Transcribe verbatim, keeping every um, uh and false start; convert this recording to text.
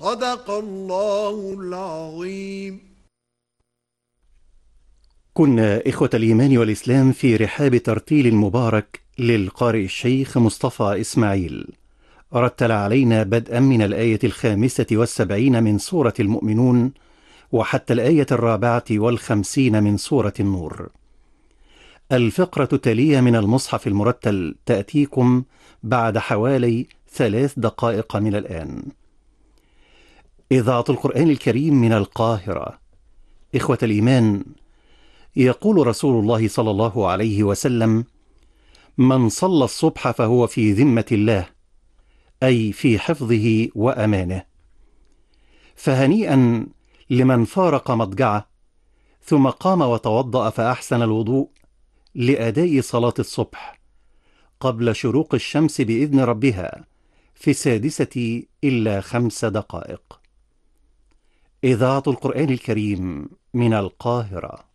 صدق الله العظيم. كنا إخوة الإيمان والإسلام في رحاب ترتيل المبارك للقارئ الشيخ مصطفى إسماعيل، رتل علينا بدءا من الآية الخامسة والسبعين من سورة المؤمنون وحتى الآية الرابعة والخمسين من سورة النور. الفقرة التالية من المصحف المرتل تأتيكم بعد حوالي ثلاث دقائق من الآن. إذاعة القرآن الكريم من القاهرة. إخوة الإيمان، يقول رسول الله صلى الله عليه وسلم: من صلى الصبح فهو في ذمة الله، أي في حفظه وأمانه. فهنيئا لمن فارق مضجعه ثم قام وتوضأ فأحسن الوضوء لأداء صلاة الصبح قبل شروق الشمس بإذن ربها في السادسة إلا خمس دقائق. إذاعة القرآن الكريم من القاهرة.